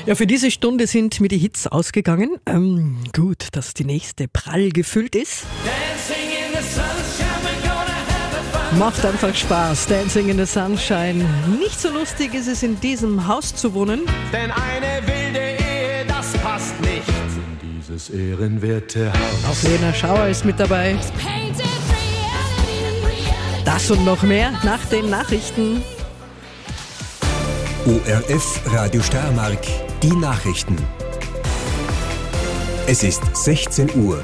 Ja, für diese Stunde sind mir die Hits ausgegangen. Gut, dass die nächste prall gefüllt ist. Macht einfach Spaß, Dancing in the Sunshine. Nicht so lustig ist es, in diesem Haus zu wohnen. Denn eine wilde Ehe, das passt nicht in dieses ehrenwerte Haus. Auch Lena Schauer ist mit dabei. Das und noch mehr nach den Nachrichten. ORF Radio Steiermark, die Nachrichten. Es ist 16 Uhr.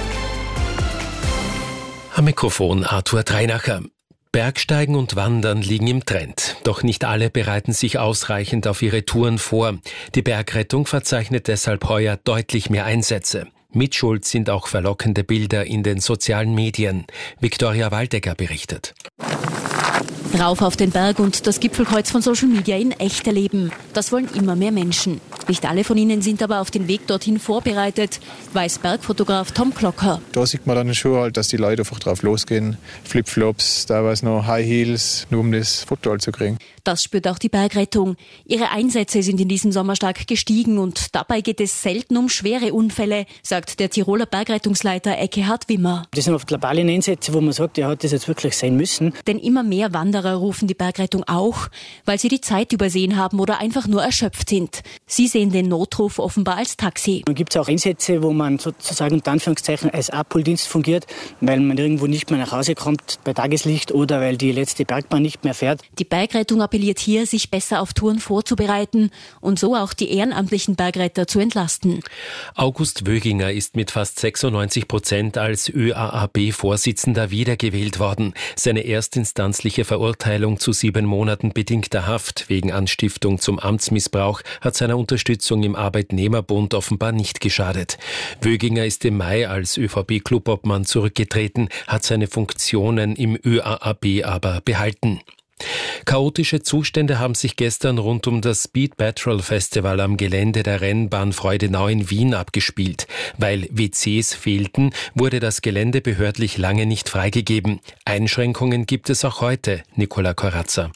Am Mikrofon Arthur Dreinacher. Bergsteigen und Wandern liegen im Trend. Doch nicht alle bereiten sich ausreichend auf ihre Touren vor. Die Bergrettung verzeichnet deshalb heuer deutlich mehr Einsätze. Mitschuld sind auch verlockende Bilder in den sozialen Medien. Viktoria Waldecker berichtet. Rauf auf den Berg und das Gipfelkreuz von Social Media in echt erleben. Das wollen immer mehr Menschen. Nicht alle von ihnen sind aber auf den Weg dorthin vorbereitet, weiß Bergfotograf Tom Klocker. Da sieht man dann schon halt, dass die Leute einfach drauf losgehen. Flipflops, teilweise noch High Heels, nur um das Foto halt zu kriegen. Das spürt auch die Bergrettung. Ihre Einsätze sind in diesem Sommer stark gestiegen und dabei geht es selten um schwere Unfälle, sagt der Tiroler Bergrettungsleiter Ekkehard Wimmer. Das sind oft globale Einsätze, wo man sagt, ja, hat das jetzt wirklich sein müssen. Denn immer mehr Wanderer rufen die Bergrettung auch, weil sie die Zeit übersehen haben oder einfach nur erschöpft sind. Sie sehen den Notruf offenbar als Taxi. Dann gibt es auch Einsätze, wo man sozusagen unter Anführungszeichen als Abholdienst fungiert, weil man irgendwo nicht mehr nach Hause kommt bei Tageslicht oder weil die letzte Bergbahn nicht mehr fährt. Die Bergrettung appelliert hier, sich besser auf Touren vorzubereiten und so auch die ehrenamtlichen Bergretter zu entlasten. August Wöginger ist mit fast 96% als ÖAAB-Vorsitzender wiedergewählt worden. Seine erstinstanzliche Verurteilung zu 7 Monaten bedingter Haft wegen Anstiftung zum Amtsmissbrauch hat seiner Unterstützung im Arbeitnehmerbund offenbar nicht geschadet. Wöginger ist im Mai als ÖVP-Clubobmann zurückgetreten, hat seine Funktionen im ÖAAB aber behalten. Chaotische Zustände haben sich gestern rund um das Speed Patrol Festival am Gelände der Rennbahn Freudenau in Wien abgespielt. Weil WCs fehlten, wurde das Gelände behördlich lange nicht freigegeben. Einschränkungen gibt es auch heute. Nicola Corazza.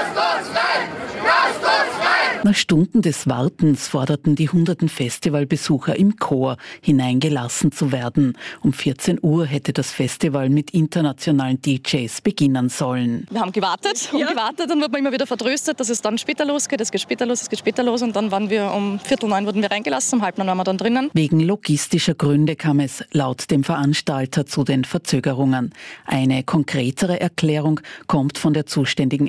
Nach Stunden des Wartens forderten die hunderten Festivalbesucher im Chor, hineingelassen zu werden. Um 14 Uhr hätte das Festival mit internationalen DJs beginnen sollen. Wir haben gewartet und gewartet, dann wird man immer wieder vertröstet, dass es dann später losgeht. Es geht später los und dann waren wir um 8:45 wurden wir reingelassen, um 8:30 waren wir dann drinnen. Wegen logistischer Gründe kam es laut dem Veranstalter zu den Verzögerungen. Eine konkretere Erklärung kommt von der zuständigen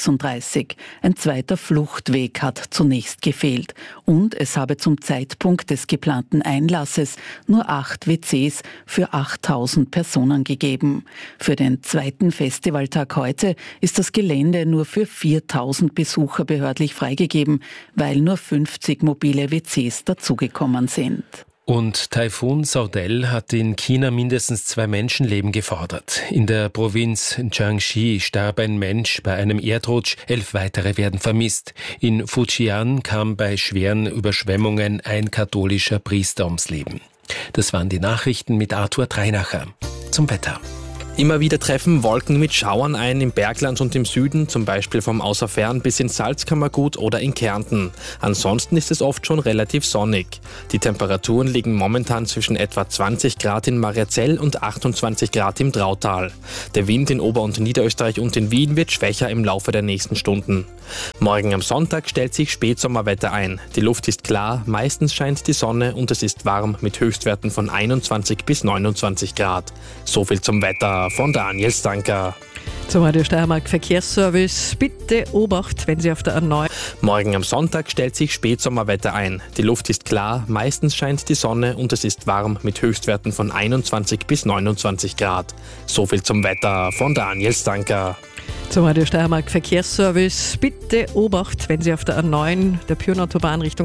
MA36. Ein zweiter Fluchtweg hat zunächst gefehlt und es habe zum Zeitpunkt des geplanten Einlasses nur 8 WCs für 8000 Personen gegeben. Für den zweiten Festivaltag heute ist das Gelände nur für 4000 Besucher behördlich freigegeben, weil nur 50 mobile WCs dazugekommen sind. Und Taifun Saudel hat in China mindestens 2 Menschenleben gefordert. In der Provinz Jiangxi starb ein Mensch bei einem Erdrutsch, 11 weitere werden vermisst. In Fujian kam bei schweren Überschwemmungen ein katholischer Priester ums Leben. Das waren die Nachrichten mit Arthur Dreinacher. Zum Wetter. Immer wieder treffen Wolken mit Schauern ein im Bergland und im Süden, zum Beispiel vom Außerfern bis ins Salzkammergut oder in Kärnten. Ansonsten ist es oft schon relativ sonnig. Die Temperaturen liegen momentan zwischen etwa 20 Grad in Mariazell und 28 Grad im Drautal. Der Wind in Ober- und Niederösterreich und in Wien wird schwächer im Laufe der nächsten Stunden. Morgen am Sonntag stellt sich Spätsommerwetter ein. Die Luft ist klar, meistens scheint die Sonne und es ist warm mit Höchstwerten von 21 bis 29 Grad. So viel zum Wetter von Daniel Stanker. Zum Radio Steiermark Verkehrsservice. Bitte Obacht, wenn Sie auf der A9. Morgen am Sonntag stellt sich Spätsommerwetter ein. Die Luft ist klar, meistens scheint die Sonne und es ist warm mit Höchstwerten von 21 bis 29 Grad. So viel zum Wetter von Daniel Stanker. Zum Radio Steiermark Verkehrsservice. Bitte Obacht, wenn Sie auf der A9 der Pyrnenautobahn Richtung